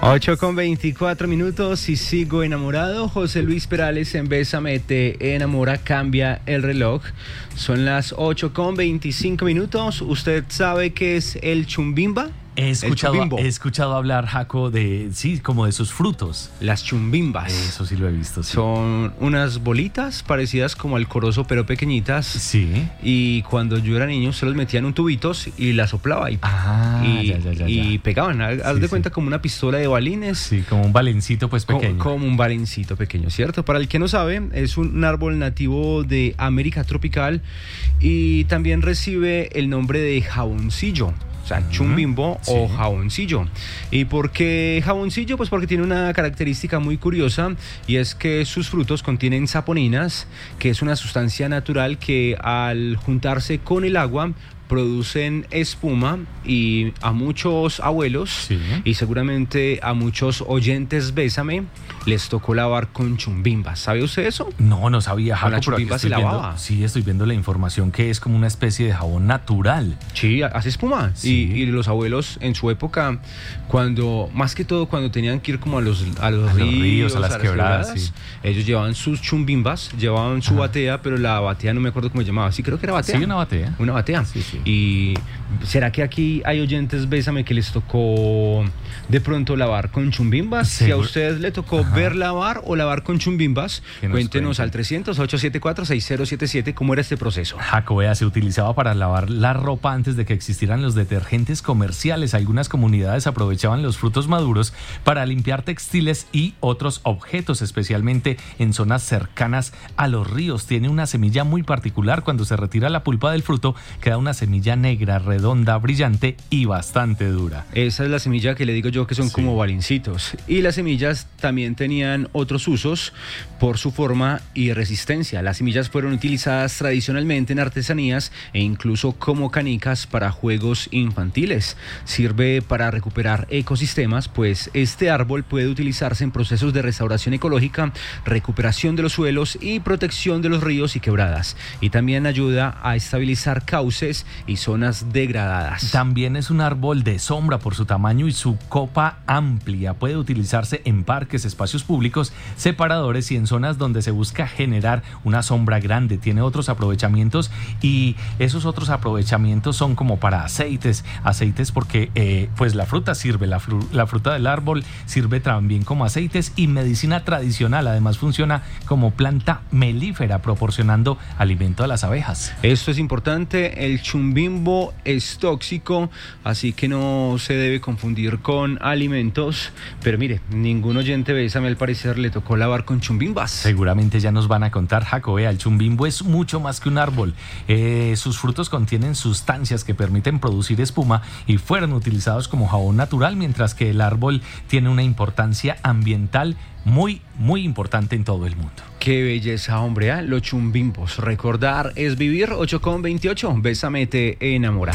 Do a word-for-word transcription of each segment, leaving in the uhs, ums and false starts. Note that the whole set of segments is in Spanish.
ocho con veinticuatro minutos y sigo enamorado. José Luis Perales en Bésame te enamora, cambia el reloj. Son las ocho con veinticinco minutos. ¿Usted sabe qué es el chumbimba? He escuchado, he escuchado hablar, Jaco, de, sí, como de sus frutos. Las chumbimbas. Eso sí lo he visto, sí. Son unas bolitas parecidas como al corozo, pero pequeñitas. Sí. Y cuando yo era niño se los metían en tubitos y las soplaba y, ah, y, ya, ya, ya, y ya. pegaban. Haz sí, de sí. cuenta como una pistola de balines. Sí, como un balencito pues pequeño. Como, como un balencito pequeño, ¿cierto? Para el que no sabe, es un, un árbol nativo de América tropical y también recibe el nombre de jaboncillo. O sea, chumbimbo sí. o jaboncillo. ¿Y por qué jaboncillo? Pues porque tiene una característica muy curiosa y es que sus frutos contienen saponinas, que es una sustancia natural que al juntarse con el agua producen espuma, y a muchos abuelos sí. y seguramente a muchos oyentes Bésame les tocó lavar con chumbimbas. ¿Sabe usted eso? No, no sabía, Jaco, la chumbimba se viendo, lavaba. Sí, estoy viendo la información que es como una especie de jabón natural. Sí, hace espuma. Sí. Y, y los abuelos en su época, cuando, más que todo cuando tenían que ir como a los, a los, a ríos, los ríos, a las a quebradas, quebradas, sí. ellos llevaban sus chumbimbas, llevaban su Ajá. batea, pero la batea no me acuerdo cómo se llamaba. Sí, creo que era batea. Sí, una batea. Una batea. Sí, sí. Y ¿será que aquí hay oyentes Bésame que les tocó de pronto lavar con chumbimbas? Si a usted le tocó Ajá. ver lavar o lavar con chumbimbas, cuéntenos al trescientos, ochocientos setenta y cuatro, sesenta setenta y siete cómo era este proceso. Jaco, vea, se utilizaba para lavar la ropa antes de que existieran los detergentes comerciales. Algunas comunidades aprovechaban los frutos maduros para limpiar textiles y otros objetos, especialmente en zonas cercanas a los ríos. Tiene una semilla muy particular. Cuando se retira la pulpa del fruto, queda una semilla negra, redonda, brillante y bastante dura. Esa es la semilla que le digo yo que son sí. como balincitos. Y las semillas también tenían otros usos por su forma y resistencia. Las semillas fueron utilizadas tradicionalmente en artesanías e incluso como canicas para juegos infantiles. Sirve para recuperar ecosistemas, pues este árbol puede utilizarse en procesos de restauración ecológica, recuperación de los suelos y protección de los ríos y quebradas. Y también ayuda a estabilizar cauces y zonas degradadas. También es un árbol de sombra por su tamaño y su copa amplia. Puede utilizarse en parques, espacios públicos, separadores y en zonas donde se busca generar una sombra grande. Tiene otros aprovechamientos y esos otros aprovechamientos son como para aceites, aceites porque eh, pues la fruta sirve, la, fru- la fruta del árbol sirve también como aceites y medicina tradicional. Además funciona como planta melífera, proporcionando alimento a las abejas. Esto es importante, el chumbimbo es tóxico, así que no se debe confundir con alimentos. Pero mire, ningún oyente Bésame al parecer le tocó lavar con chumbimbas. Seguramente ya nos van a contar, Jaco. El chumbimbo es mucho más que un árbol. Eh, sus frutos contienen sustancias que permiten producir espuma y fueron utilizados como jabón natural, mientras que el árbol tiene una importancia ambiental muy, muy importante en todo el mundo. Qué belleza, hombre, ¿eh? Los chumbimbos. Recordar es vivir. Ocho con veintiocho. Bésame te enamora.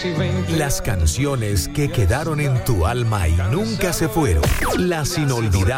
Las canciones que quedaron en tu alma y nunca se fueron. Las inolvidables.